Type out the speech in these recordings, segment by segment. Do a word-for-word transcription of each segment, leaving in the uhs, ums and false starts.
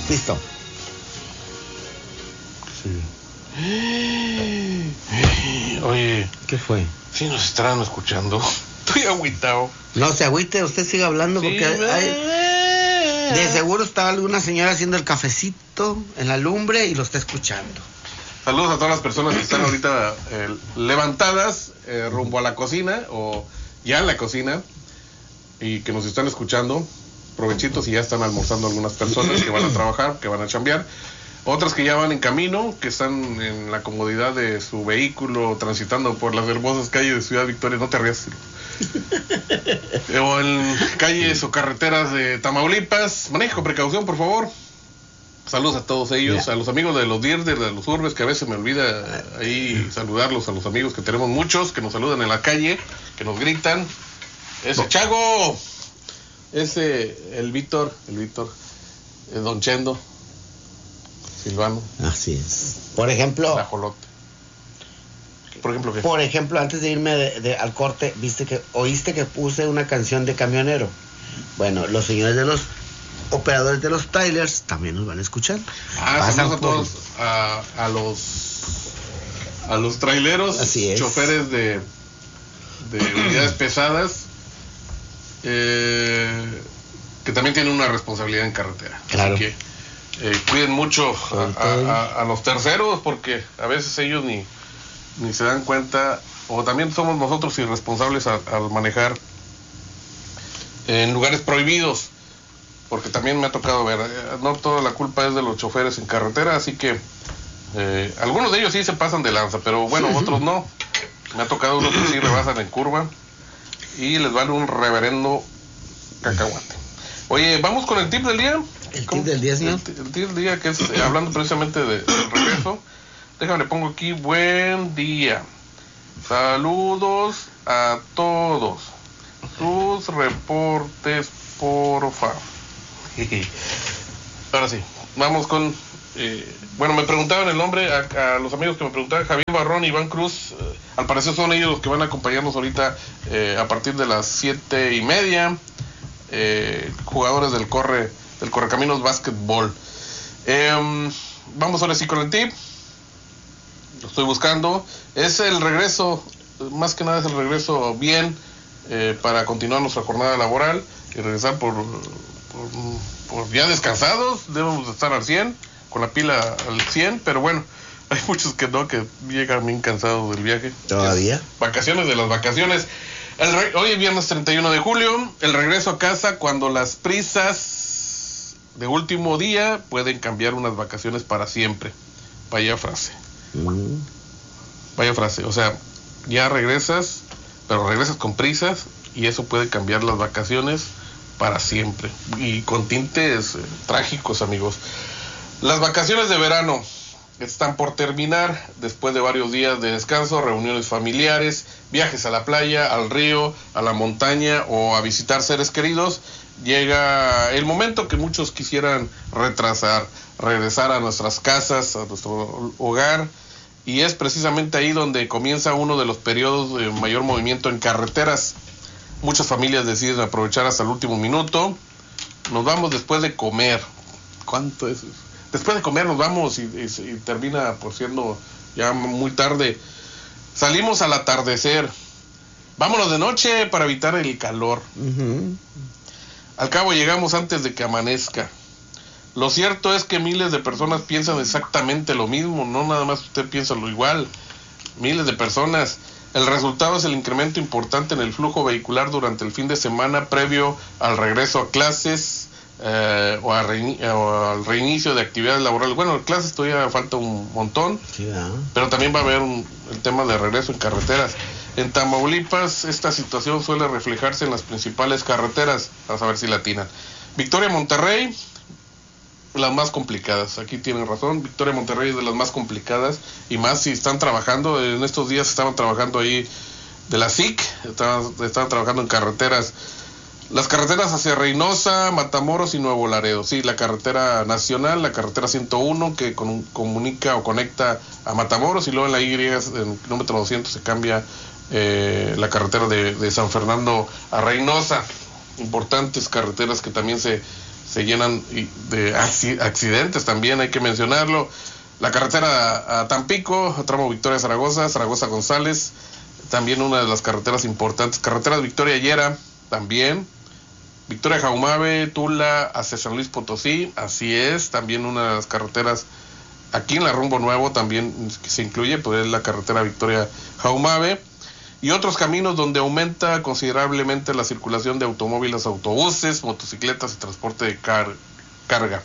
Listo. Sí. Oye. ¿Qué fue? Sí, nos estarán escuchando. Estoy agüitado. No se agüite, usted siga hablando, porque sí, hay, de seguro está alguna señora haciendo el cafecito en la lumbre y lo está escuchando. Saludos a todas las personas que están ahorita eh, levantadas eh, rumbo a la cocina o ya en la cocina y que nos están escuchando. Provechitos, y ya están almorzando algunas personas que van a trabajar, que van a chambear. Otras que ya van en camino, que están en la comodidad de su vehículo transitando por las hermosas calles de Ciudad Victoria. No te rías. O en calles o carreteras de Tamaulipas. Manejo con precaución, por favor. Saludos a todos ellos, yeah. A los amigos de los Dierders, de los Urbes, que a veces me olvida ahí saludarlos, a los amigos que tenemos muchos, que nos saludan en la calle, que nos gritan. Ese no. Chago, ese, el Víctor, el Víctor, el Don Chendo, Silvano. Así es. Por ejemplo. Ajolote. Por ejemplo, ¿qué? Por ejemplo, antes de irme de, de, al corte, viste que, oíste que puse una canción de camionero. Bueno, los señores de los operadores de los trailers también nos van a escuchar. Ah, saludos a todos, a, a los a los traileros, así es. Choferes de de unidades pesadas, eh, que también tienen una responsabilidad en carretera. Claro. Así que eh, cuiden mucho a, a, a los terceros, porque a veces ellos ni, ni se dan cuenta, o también somos nosotros irresponsables al, al manejar en lugares prohibidos. Porque también me ha tocado ver, no toda la culpa es de los choferes en carretera, así que eh, algunos de ellos sí se pasan de lanza, pero bueno, otros no. Me ha tocado unos que sí rebasan en curva y les vale un reverendo cacahuate. Oye, vamos con el tip del día. ¿El tip del día, señor? El, el tip del día, que es eh, hablando precisamente de, del regreso. Déjame, le pongo aquí, buen día. Saludos a todos. Sus reportes, por favor. Ahora sí, vamos con eh, bueno, me preguntaban el nombre a, a los amigos que me preguntaban, Javier Barrón y Iván Cruz, eh, al parecer son ellos los que van a acompañarnos ahorita eh, a partir de las siete y media, eh, jugadores del corre del Correcaminos Básquetbol. Eh, vamos ahora sí con el tip, lo estoy buscando, es el regreso, más que nada es el regreso bien eh, para continuar nuestra jornada laboral y regresar por Por, por ya descansados, debemos estar al cien, con la pila al cien, pero bueno, hay muchos que no, que llegan bien cansados del viaje. ¿Todavía? Es vacaciones de las vacaciones. El re- Hoy es viernes treinta y uno de julio, el regreso a casa cuando las prisas de último día pueden cambiar unas vacaciones para siempre. Vaya frase. Mm. Vaya frase, o sea, ya regresas, pero regresas con prisas y eso puede cambiar las vacaciones para siempre y con tintes eh, trágicos, amigos. Las vacaciones de verano están por terminar después de varios días de descanso, reuniones familiares, viajes a la playa, al río, a la montaña o a visitar seres queridos. Llega el momento que muchos quisieran retrasar, regresar a nuestras casas, a nuestro hogar, y es precisamente ahí donde comienza uno de los periodos de mayor movimiento en carreteras. Muchas familias deciden aprovechar hasta el último minuto. Nos vamos después de comer. ¿Cuánto es eso? Después de comer nos vamos y, y, y termina por siendo ya muy tarde. Salimos al atardecer. Vámonos de noche para evitar el calor. Uh-huh. Al cabo llegamos antes de que amanezca. Lo cierto es que miles de personas piensan exactamente lo mismo. No nada más usted piensa lo igual. Miles de personas. El resultado es el incremento importante en el flujo vehicular durante el fin de semana previo al regreso a clases eh, o, a reini- o al reinicio de actividades laborales. Bueno, en clases todavía falta un montón, sí, ¿eh? Pero también va a haber un, el tema de regreso en carreteras. En Tamaulipas esta situación suele reflejarse en las principales carreteras, a saber si la atinan. Victoria, Monterrey, las más complicadas, aquí tienen razón. Victoria, Monterrey es de las más complicadas, y más si están trabajando, en estos días estaban trabajando ahí de la S I C, estaban, estaban trabajando en carreteras, las carreteras hacia Reynosa, Matamoros y Nuevo Laredo, sí, la carretera nacional, la carretera ciento uno que con, comunica o conecta a Matamoros, y luego en la Y, en el kilómetro doscientos se cambia eh, la carretera de, de San Fernando a Reynosa. Importantes carreteras que también se se llenan de accidentes también, hay que mencionarlo. La carretera a Tampico, tramo Victoria-Zaragoza, Zaragoza-González, también una de las carreteras importantes. Carreteras Victoria-Yera, también. Victoria-Jaumave, Tula, hacia San Luis Potosí, así es, también una de las carreteras. Aquí en la Rumbo Nuevo también que se incluye, pues es la carretera Victoria-Jaumave. Y otros caminos donde aumenta considerablemente la circulación de automóviles, autobuses, motocicletas y transporte de car- carga.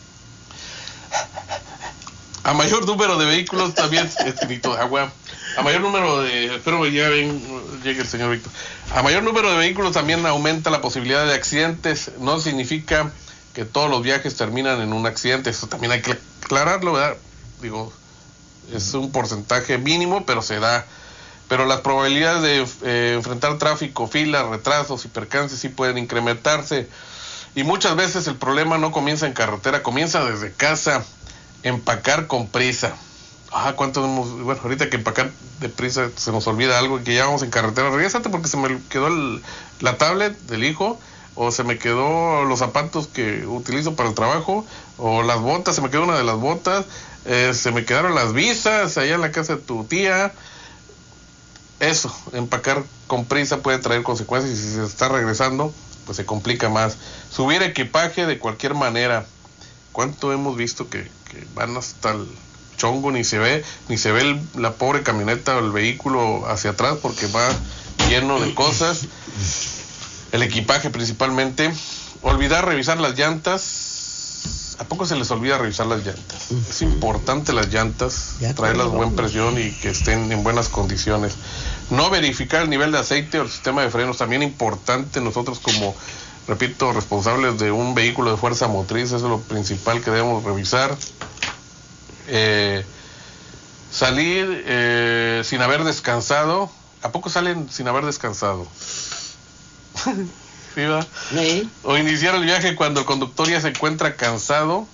A mayor número de vehículos también, este grito de agua, a mayor número de, espero que ya ven, llegue el señor Víctor, a mayor número de vehículos también aumenta la posibilidad de accidentes. No significa que todos los viajes terminan en un accidente, eso también hay que aclararlo, ¿verdad? Digo, es un porcentaje mínimo, pero se da. Pero las probabilidades de eh, enfrentar tráfico, filas, retrasos y percances sí pueden incrementarse. Y muchas veces el problema no comienza en carretera, comienza desde casa. Empacar con prisa. Ah, ¿cuánto hemos...? Bueno, ahorita que empacar de prisa se nos olvida algo y que ya vamos en carretera. Regrésate porque se me quedó el, la tablet del hijo, o se me quedó los zapatos que utilizo para el trabajo, o las botas, se me quedó una de las botas, eh, se me quedaron las visas allá en la casa de tu tía. Eso, empacar con prisa puede traer consecuencias y si se está regresando, pues se complica más. Subir equipaje de cualquier manera. ¿Cuánto hemos visto que, que van hasta el chongo, ni se ve, ni se ve el, la pobre camioneta o el vehículo hacia atrás porque va lleno de cosas? El equipaje principalmente. Olvidar revisar las llantas. ¿A poco se les olvida revisar las llantas? Es importante las llantas, traerlas a buena presión y que estén en buenas condiciones. No verificar el nivel de aceite o el sistema de frenos, también importante. Nosotros como, repito, responsables de un vehículo de fuerza motriz, eso es lo principal que debemos revisar. Eh, salir eh, sin haber descansado. ¿A poco salen sin haber descansado? ¿Sí, va? Sí. O iniciar el viaje cuando el conductor ya se encuentra cansado,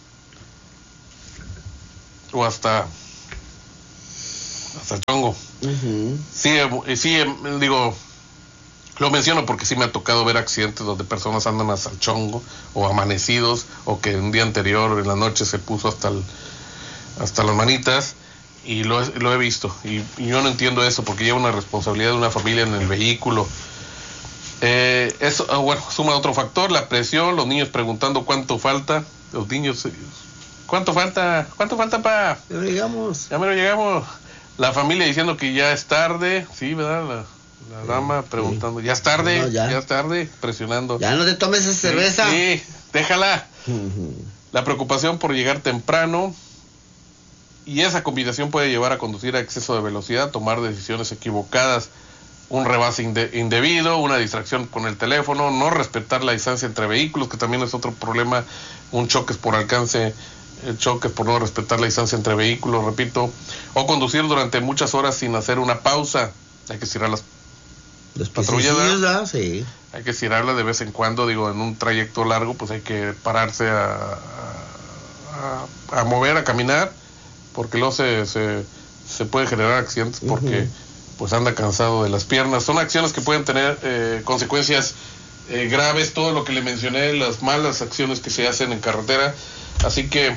o hasta hasta el chongo. Uh-huh. Sí, eh, sí, eh, digo, lo menciono porque sí me ha tocado ver accidentes donde personas andan hasta el chongo, o amanecidos, o que un día anterior en la noche se puso hasta el, hasta las manitas, y lo, lo he visto, y, y yo no entiendo eso, porque lleva una responsabilidad de una familia en el vehículo. Eh, eso, ah, bueno, suma otro factor, la presión, los niños preguntando cuánto falta, los niños, ¿cuánto falta? ¿Cuánto falta para? Ya me lo llegamos. Ya me lo llegamos. La familia diciendo que ya es tarde, sí, ¿verdad? La, la sí, dama preguntando, sí. Ya es tarde, no, ya. ya es tarde, presionando. Ya no te tomes esa cerveza. Sí, sí, déjala. Uh-huh. La preocupación por llegar temprano, y esa combinación puede llevar a conducir a exceso de velocidad, tomar decisiones equivocadas. Un rebase inde- indebido, una distracción con el teléfono, no respetar la distancia entre vehículos, que también es otro problema, un choque por alcance, choques por no respetar la distancia entre vehículos, repito, o conducir durante muchas horas sin hacer una pausa. Hay que estirar las, las patrullas, ¿verdad? Sí. Hay que estirarla de vez en cuando, digo, en un trayecto largo, pues hay que pararse a, a, a mover, a caminar, porque luego se, se, se puede generar accidentes porque... Uh-huh. Pues anda cansado de las piernas. Son acciones que pueden tener eh, consecuencias eh, graves, todo lo que le mencioné, las malas acciones que se hacen en carretera. Así que,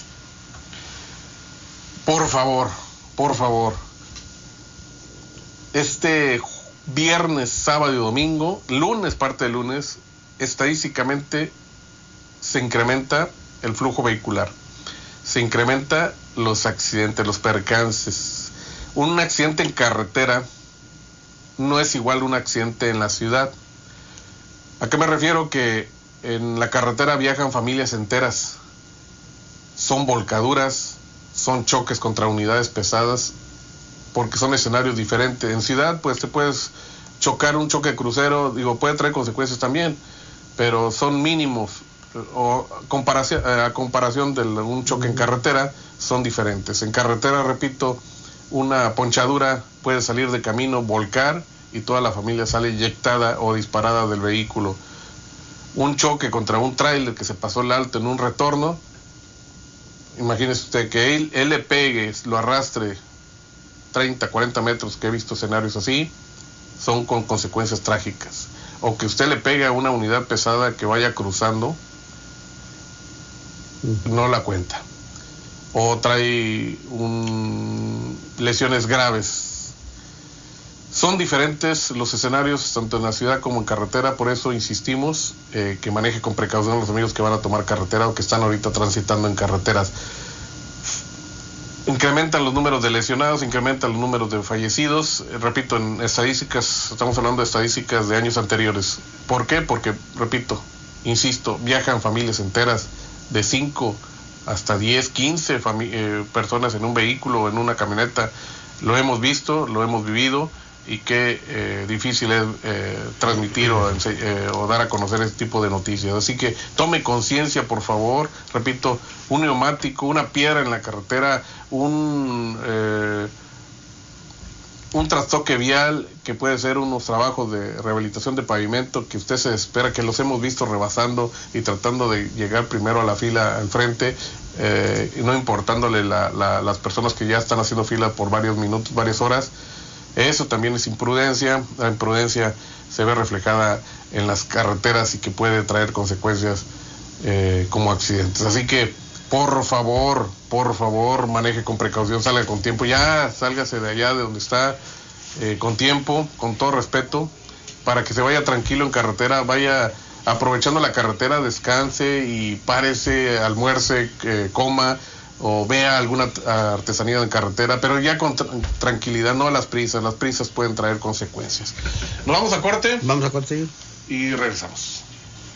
por favor, por favor, este viernes, sábado y domingo, lunes, parte de lunes, estadísticamente se incrementa el flujo vehicular, se incrementa los accidentes, los percances. Un accidente en carretera no es igual a un accidente en la ciudad. ¿A qué me refiero? Que en la carretera viajan familias enteras. Son volcaduras, son choques contra unidades pesadas, porque son escenarios diferentes. En ciudad, pues te puedes chocar un choque de crucero, digo, puede traer consecuencias también, pero son mínimos. O comparación, a comparación de un choque en carretera, son diferentes. En carretera, repito, una ponchadura puede salir de camino, volcar, y toda la familia sale eyectada o disparada del vehículo. Un choque contra un tráiler que se pasó el alto en un retorno, imagínese usted que él, él le pegue, lo arrastre treinta, cuarenta metros, que he visto escenarios así, son con consecuencias trágicas. O que usted le pegue a una unidad pesada que vaya cruzando, uh-huh. no la cuenta. O trae un, lesiones graves. Son diferentes los escenarios, tanto en la ciudad como en carretera, por eso insistimos eh, que maneje con precaución los amigos que van a tomar carretera o que están ahorita transitando en carreteras. Incrementan los números de lesionados, incrementan los números de fallecidos. Eh, repito, en estadísticas, estamos hablando de estadísticas de años anteriores. ¿Por qué? Porque, repito, insisto, viajan familias enteras de cinco hasta diez, quince fami- eh, personas en un vehículo o en una camioneta. Lo hemos visto, lo hemos vivido, y qué eh, difícil es eh, transmitir o, eh, o dar a conocer este tipo de noticias. Así que tome conciencia, por favor. Repito, un neumático, una piedra en la carretera, un eh, un trastoque vial, que puede ser unos trabajos de rehabilitación de pavimento que usted se espera, que los hemos visto rebasando y tratando de llegar primero a la fila al frente, eh, y no importándole la, la, las personas que ya están haciendo fila por varios minutos, varias horas. Eso también es imprudencia. La imprudencia se ve reflejada en las carreteras y que puede traer consecuencias eh, como accidentes. Así que, por favor, por favor, maneje con precaución, salga con tiempo. Ya, sálgase de allá de donde está, eh, con tiempo, con todo respeto, para que se vaya tranquilo en carretera, vaya aprovechando la carretera, descanse y párese, almuerce, eh, coma, o vea alguna artesanía en carretera, pero ya con tra- tranquilidad, no a las prisas. Las prisas pueden traer consecuencias. Nos vamos a corte. Vamos a corte. Y regresamos.